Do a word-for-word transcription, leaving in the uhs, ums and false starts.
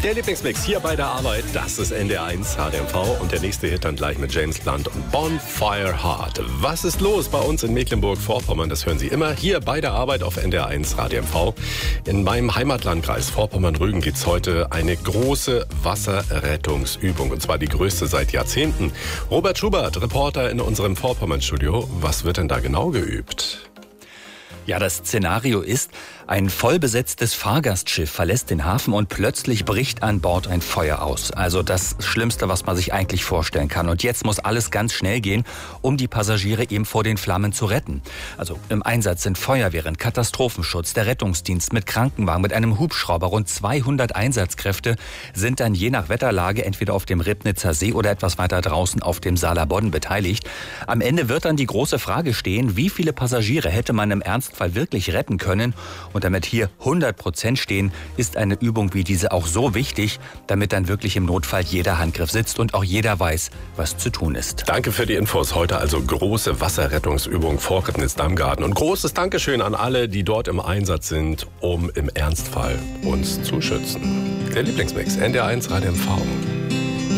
Der Lieblingsmix hier bei der Arbeit, das ist N D R eins H D M V und der nächste Hit dann gleich mit James Blunt und Bonfire Heart. Was ist los bei uns in Mecklenburg-Vorpommern? Das hören Sie immer hier bei der Arbeit auf N D R eins H D M V. In meinem Heimatlandkreis Vorpommern-Rügen gibt es heute eine große Wasserrettungsübung und zwar die größte seit Jahrzehnten. Robert Schubert, Reporter in unserem Vorpommern-Studio. Was wird denn da genau geübt? Ja, das Szenario ist, ein vollbesetztes Fahrgastschiff verlässt den Hafen und plötzlich bricht an Bord ein Feuer aus. Also das Schlimmste, was man sich eigentlich vorstellen kann. Und jetzt muss alles ganz schnell gehen, um die Passagiere eben vor den Flammen zu retten. Also im Einsatz sind Feuerwehren, Katastrophenschutz, der Rettungsdienst mit Krankenwagen, mit einem Hubschrauber. Rund zweihundert Einsatzkräfte sind dann je nach Wetterlage entweder auf dem Ribnitzer See oder etwas weiter draußen auf dem Saaler Bodden beteiligt. Am Ende wird dann die große Frage stehen, wie viele Passagiere hätte man im Ernstfall wirklich retten können? Und damit hier hundert Prozent stehen, ist eine Übung wie diese auch so wichtig, damit dann wirklich im Notfall jeder Handgriff sitzt und auch jeder weiß, was zu tun ist. Danke für die Infos. Heute also große Wasserrettungsübung vor Ribnitz-Dammgarten. Und großes Dankeschön an alle, die dort im Einsatz sind, um im Ernstfall uns zu schützen. Der Lieblingsmix, N D R eins H D M V.